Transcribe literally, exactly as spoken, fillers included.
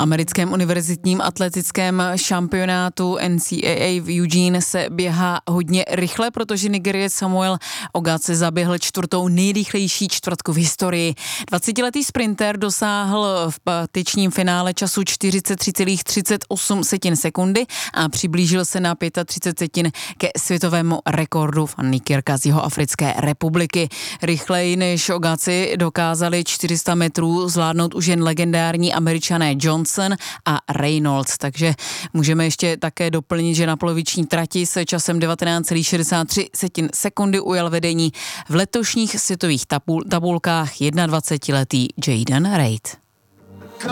americkém univerzitním atletickém šampionátu N C A A v Eugene se běhá hodně rychle, protože Nigeriec Samuel Ogace zaběhl čtvrtou nejrychlejší čtvrtku v historii. dvacetiletý sprinter dosáhl v pátečním finále času čtyřicet tři celá třicet osm sekundy a přiblížil se na třicet pět setin ke světovému rekordu Fanny Kirka z Jihoafrické republiky. Rychleji než Ogaci dokázali čtyři sta metrů zvládnout už jen legendární Američané Johnson a Reynolds, takže můžeme ještě také doplnit, že na poloviční trati se časem devatenáct celá šedesát tři sekundy ujal vedení v letošních světových tabul- tabulkách dvacetiletý Jaden Reid.